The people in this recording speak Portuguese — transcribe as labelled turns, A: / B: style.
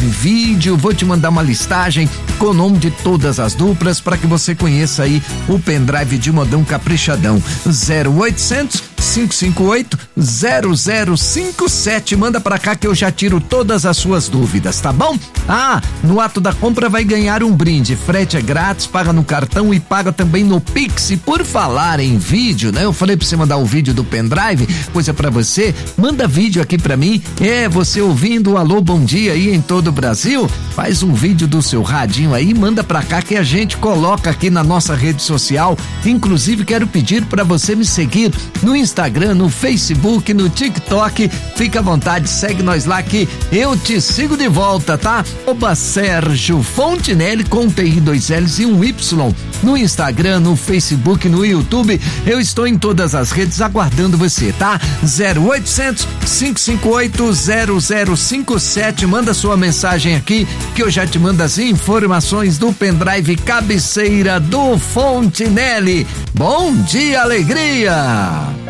A: em vídeo, vou te mandar uma listagem com o nome de todas as duplas para que você conheça aí o pendrive de modão caprichadão. 0800 558 0057. Manda pra cá que eu já tiro todas as suas dúvidas, tá bom? No ato da compra vai ganhar um brinde. Frete é grátis, paga no cartão e paga também no Pix. E por falar em vídeo, né? Eu falei pra você mandar um vídeo do pendrive, pois é pra você, manda vídeo aqui pra mim. Você ouvindo o Alô Bom Dia aí em todo o Brasil, faz um vídeo do seu radinho aí, manda pra cá que a gente coloca aqui na nossa rede social. Inclusive quero pedir pra você me seguir no Instagram, no Facebook, no TikTok. Fica à vontade, segue nós lá que eu te sigo de volta, tá? Sérgio Fontinelli com TI 2 L's e um Y. No Instagram, no Facebook, no YouTube, eu estou em todas as redes aguardando você, tá? 0800 558 0057. Manda sua mensagem aqui que eu já te mando as informações do pendrive cabeceira do Fontinelli. Bom dia, alegria!